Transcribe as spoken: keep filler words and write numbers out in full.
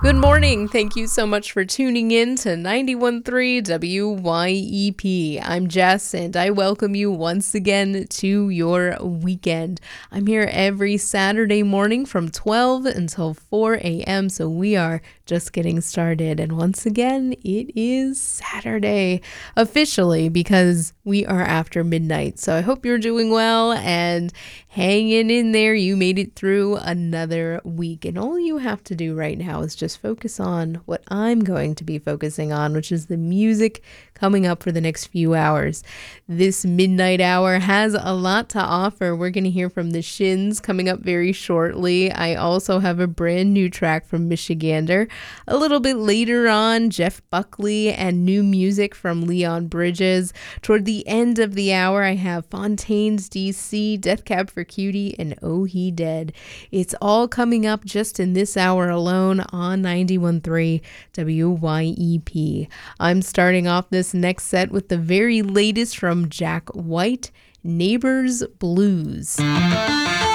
Good morning. Thank you so much for tuning in to ninety-one point three W Y E P. I'm Jess, and I welcome you once again to your weekend. I'm here every Saturday morning from twelve until four a.m., so we are just getting started. And once again, it is Saturday officially because we are after midnight. So I hope you're doing well and hanging in there. You made it through another week, and all you have to do right now is just focus on what I'm going to be focusing on, which is the music coming up for the next few hours. This midnight hour has a lot to offer. We're going to hear from the Shins coming up very shortly. I also have a brand new track from Michigander. A little bit later on, Jeff Buckley and new music from Leon Bridges. Toward the end of the hour, I have Fontaines D C, Death Cab for Cutie, and Oh He Dead. It's all coming up just in this hour alone on ninety-one point three W Y E P. I'm starting off this next set with the very latest from Jack White, Neighbors Blues.